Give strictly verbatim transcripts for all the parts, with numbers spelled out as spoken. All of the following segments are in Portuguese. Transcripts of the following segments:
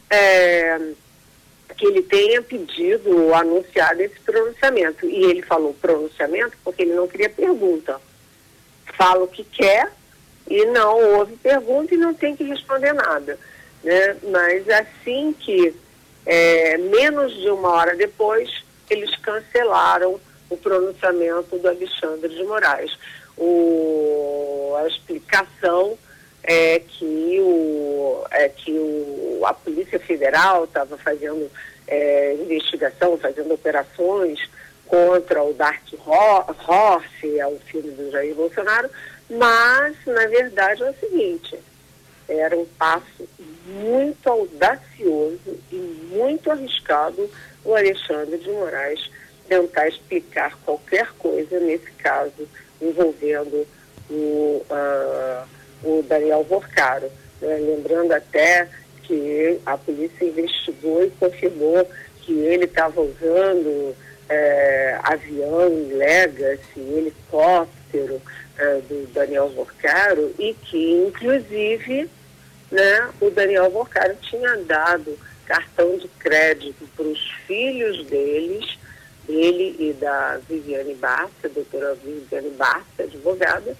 é, que ele tenha pedido ou anunciado esse pronunciamento. E ele falou pronunciamento porque ele não queria pergunta. Fala o que quer e não houve pergunta e não tem que responder nada, né? Mas assim que, é, menos de uma hora depois, eles cancelaram o pronunciamento do Alexandre de Moraes. O, a explicação é que, o, é que o, a Polícia Federal estava fazendo é, investigação, fazendo operações contra o Dark Horse, é o filho do Jair Bolsonaro, mas, na verdade, é o seguinte, era um passo muito audacioso e muito arriscado o Alexandre de Moraes tentar explicar qualquer coisa, nesse caso, envolvendo o, uh, o Daniel Vorcaro, né? Lembrando até que a polícia investigou e confirmou que ele estava usando É, avião, Legacy, helicóptero é, do Daniel Vorcaro, e que, inclusive, né, o Daniel Vorcaro tinha dado cartão de crédito para os filhos deles, dele e da Viviane Barça, a doutora Viviane Barça, advogada,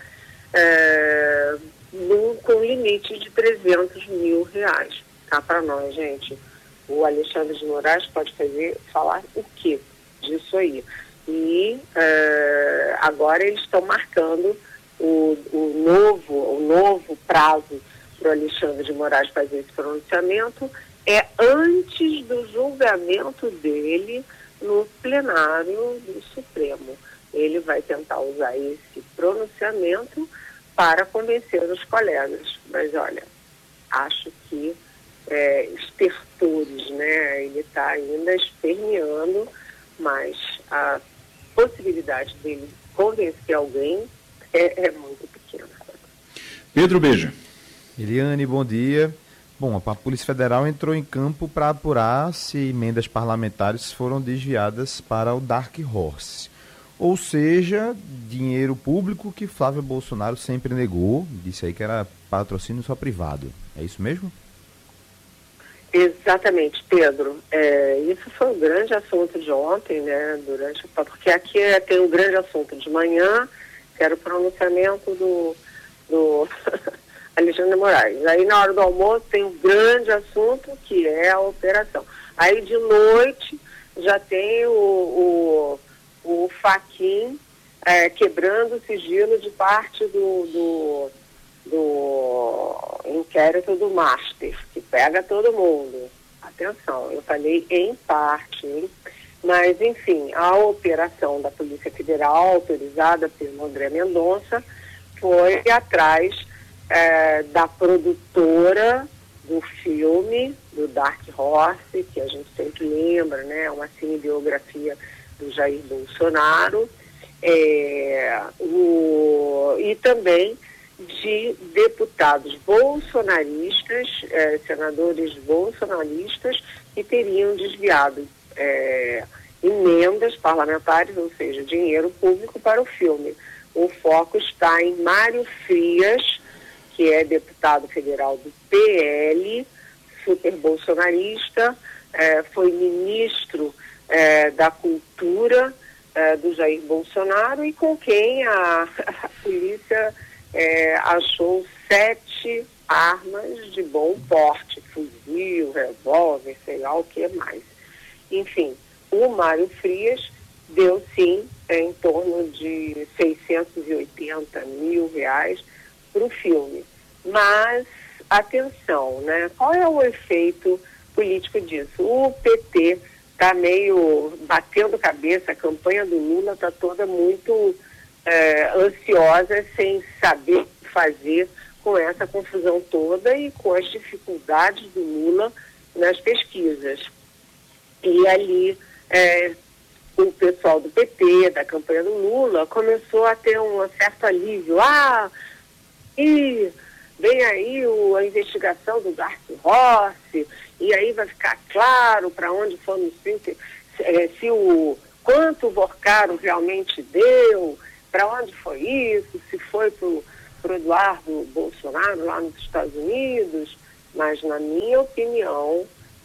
é, num, com limite de trezentos mil reais. Tá para nós, gente. O Alexandre de Moraes pode fazer, falar o quê disso aí. E uh, agora eles estão marcando o, o, novo, o novo prazo para o Alexandre de Moraes fazer esse pronunciamento, é antes do julgamento dele no plenário do Supremo. Ele vai tentar usar esse pronunciamento para convencer os colegas. Mas olha, acho que é, estertores, né? Ele está ainda esperneando, mas a possibilidade dele convencer alguém é, é muito pequena. Pedro Beja. Eliane, bom dia. Bom, a Polícia Federal entrou em campo para apurar se emendas parlamentares foram desviadas para o Dark Horse. Ou seja, dinheiro público que Flávio Bolsonaro sempre negou, disse aí que era patrocínio só privado. É isso mesmo? Exatamente, Pedro. É, isso foi um grande assunto de ontem, né? Durante, porque aqui é, tem um grande assunto de manhã, que era o pronunciamento do, do Alexandre de Moraes. Aí na hora do almoço tem um grande assunto que é a operação. Aí de noite já tem o, o, o Fachin é, quebrando o sigilo de parte do, do do inquérito do Master, que pega todo mundo. Atenção, eu falei em parte, hein? Mas, enfim, a operação da Polícia Federal, autorizada pelo André Mendonça, foi atrás é, da produtora do filme, do Dark Horse, que a gente sempre lembra, né? Uma cinebiografia do Jair Bolsonaro, é, o, e também de deputados bolsonaristas, eh, senadores bolsonaristas, que teriam desviado eh, emendas parlamentares, ou seja, dinheiro público para o filme. O foco está em Mário Frias, que é deputado federal do P L, super bolsonarista, eh, foi ministro eh, da Cultura eh, do Jair Bolsonaro e com quem a, a polícia É, achou sete armas de bom porte, fuzil, revólver, sei lá o que mais. Enfim, o Mário Frias deu sim em torno de seiscentos e oitenta mil reais para o filme. Mas, atenção, né? Qual é o efeito político disso? O P T está meio batendo cabeça, a campanha do Lula está toda muito É, ansiosa, sem saber o que fazer com essa confusão toda e com as dificuldades do Lula nas pesquisas. E ali é, o pessoal do P T, da campanha do Lula, começou a ter um certo alívio. Ah, e vem aí o, a investigação do Dark Horse, e aí vai ficar claro para onde foram se, se, se o quanto o Vorcaro realmente deu, para onde foi isso, se foi para o Eduardo Bolsonaro lá nos Estados Unidos. Mas, na minha opinião,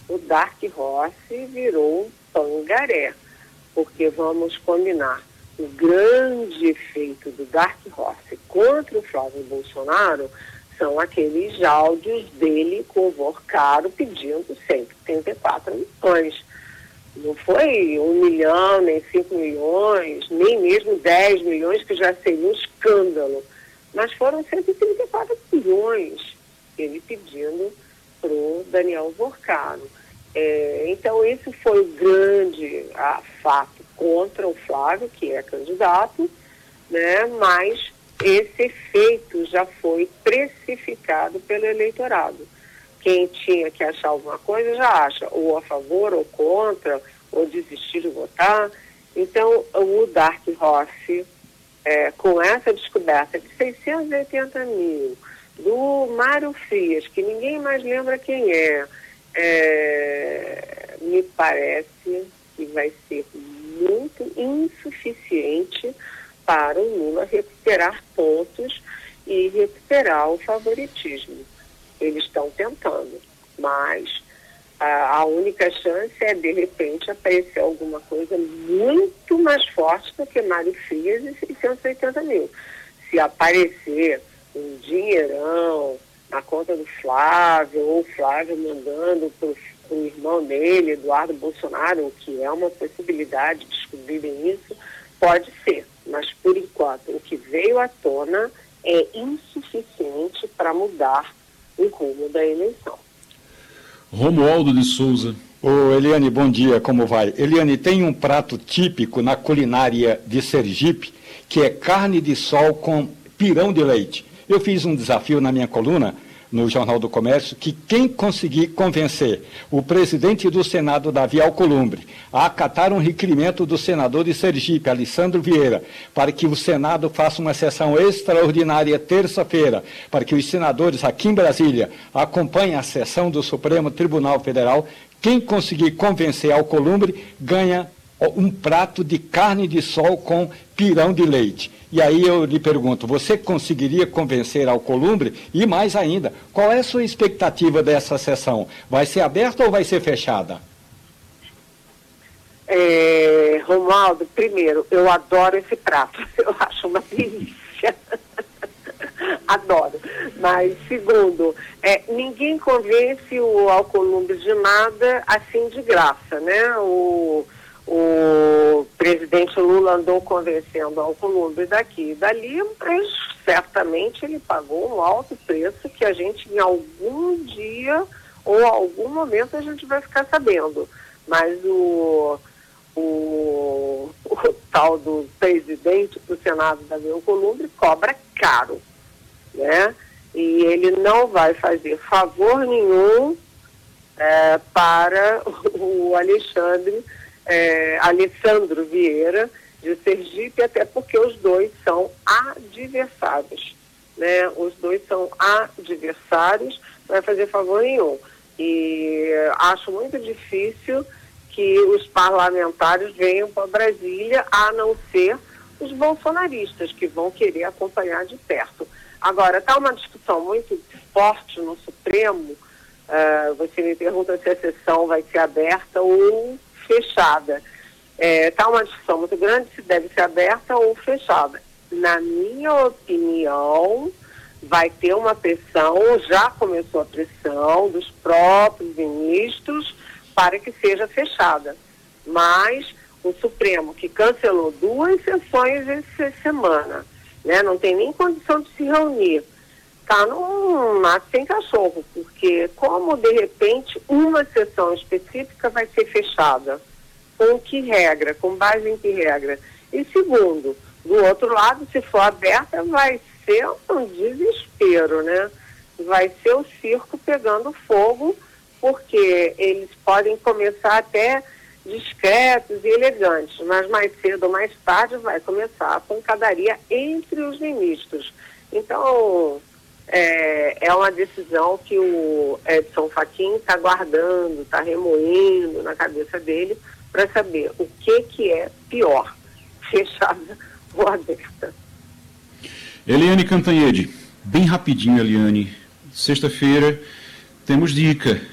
o Dark Horse virou pangaré, porque vamos combinar, o grande efeito do Dark Horse contra o Flávio Bolsonaro são aqueles áudios dele com o Vorcaro pedindo cento e trinta e quatro milhões. Não foi um milhão, nem cinco milhões, nem mesmo dez milhões, que já seria um escândalo. Mas foram cento e trinta e quatro milhões ele pedindo para o Daniel Vorcaro. É, então, esse foi o grande a, fato contra o Flávio, que é candidato, né? Mas esse efeito já foi precificado pelo eleitorado. Quem tinha que achar alguma coisa já acha, ou a favor, ou contra, ou desistir de votar. Então, o Dark Horse, é, com essa descoberta de seiscentos e oitenta mil, do Mário Frias, que ninguém mais lembra quem é, é, me parece que vai ser muito insuficiente para o Lula recuperar pontos e recuperar o favoritismo. Eles estão tentando, mas a, a única chance é, de repente, aparecer alguma coisa muito mais forte do que Mário Frias e seiscentos e oitenta mil. Se aparecer um dinheirão na conta do Flávio, ou o Flávio mandando para o irmão dele, Eduardo Bolsonaro, que é uma possibilidade de descobrirem isso, pode ser. Mas, por enquanto, o que veio à tona é insuficiente para mudar o rumo da eleição. Romualdo de Souza. Ô, Eliane, bom dia, como vai? Eliane, tem um prato típico na culinária de Sergipe, que é carne de sol com pirão de leite. Eu fiz um desafio na minha coluna, no Jornal do Comércio, que quem conseguir convencer o presidente do Senado, Davi Alcolumbre, a acatar um requerimento do senador de Sergipe, Alessandro Vieira, para que o Senado faça uma sessão extraordinária terça-feira, para que os senadores aqui em Brasília acompanhem a sessão do Supremo Tribunal Federal, quem conseguir convencer Alcolumbre ganha um prato de carne de sol com pirão de leite. E aí eu lhe pergunto, você conseguiria convencer Alcolumbre? E mais ainda, qual é a sua expectativa dessa sessão? Vai ser aberta ou vai ser fechada? É, Romualdo, primeiro, eu adoro esse prato. Eu acho uma delícia. Adoro. Mas, segundo, é, ninguém convence o Alcolumbre de nada assim de graça, né? O... O presidente Lula andou convencendo ao Alcolumbre daqui e dali, mas certamente ele pagou um alto preço que a gente em algum dia ou algum momento a gente vai ficar sabendo. Mas o, o, o tal do presidente do Senado, Davi Alcolumbre, cobra caro, né? E ele não vai fazer favor nenhum é, para o Alexandre É, Alessandro Vieira, de Sergipe, até porque os dois são adversários, né? Os dois são adversários, não vai fazer favor nenhum. E acho muito difícil que os parlamentares venham para Brasília, a não ser os bolsonaristas, que vão querer acompanhar de perto. Agora, está uma discussão muito forte no Supremo. Uh, você me pergunta se a sessão vai ser aberta ou fechada. Está é, uma discussão muito grande se deve ser aberta ou fechada. Na minha opinião, vai ter uma pressão, já começou a pressão dos próprios ministros para que seja fechada. Mas o Supremo, que cancelou duas sessões essa semana, né, não tem nem condição de se reunir, está num mato sem cachorro, porque como de repente uma sessão específica vai ser fechada? Com que regra? Com base em que regra? E segundo, do outro lado, se for aberta, vai ser um desespero, né? Vai ser o circo pegando fogo, porque eles podem começar até discretos e elegantes, mas mais cedo ou mais tarde vai começar a pancadaria entre os ministros. Então, É, é uma decisão que o Edson Fachin está guardando, está remoendo na cabeça dele para saber o que, que é pior, fechada ou aberta. Eliane Cantanhede, bem rapidinho, Eliane. Sexta-feira temos dica.